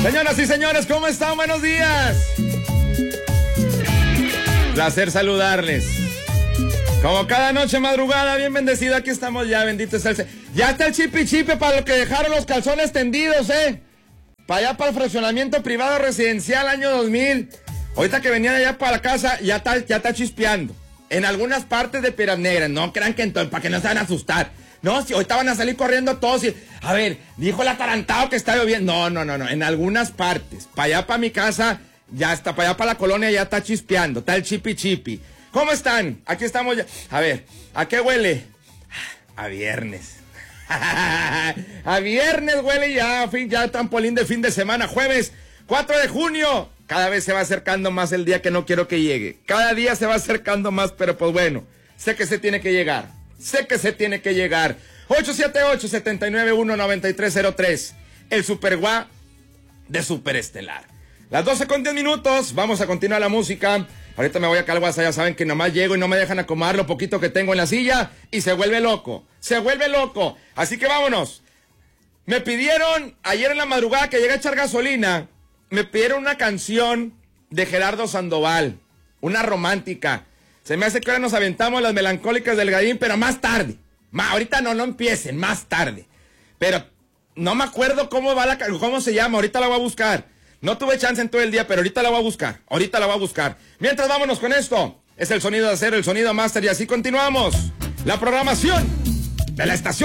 Señoras y señores, ¿cómo están? Buenos días. Placer saludarles. Como cada noche madrugada, bien bendecida, aquí estamos ya, bendito sea el Señor. Ya está el chipi chipe para los que dejaron los calzones tendidos, para allá, para el fraccionamiento privado residencial año 2000. Ahorita que venían allá para la casa, ya está chispeando. En algunas partes de Piedras Negras, no crean que entonces, para que no se van a asustar. No, si ahorita van a salir corriendo todos y... A ver, dijo el atarantado que está lloviendo. No. En algunas partes. Para allá, para mi casa, ya está. Para allá, para la colonia, ya está chispeando. Está el chipi chipi. ¿Cómo están? Aquí estamos ya. A ver, ¿a qué huele? A viernes. A viernes huele ya. Ya trampolín de fin de semana. Jueves 4 de junio. Cada vez se va acercando más el día que no quiero que llegue. Cada día se va acercando más, pero pues bueno. Sé que se tiene que llegar. 878-791-9303. El Superguá de Superestelar. Las 12:10. Vamos a continuar la música. Ahorita me voy a Calguasa, ya saben que nomás llego y no me dejan acomodar lo poquito que tengo en la silla y se vuelve loco. Así que vámonos. Me pidieron ayer en la madrugada que llegué a echar gasolina. Me pidieron una canción de Gerardo Sandoval. Una romántica. Se me hace que ahora nos aventamos las melancólicas del Gallín, pero más tarde. Ahorita no empiecen, más tarde. Pero no me acuerdo cómo se llama, ahorita la voy a buscar. No tuve chance en todo el día, pero ahorita la voy a buscar. Mientras vámonos con esto. Es el sonido de acero, el sonido master, y así continuamos. La programación de la estación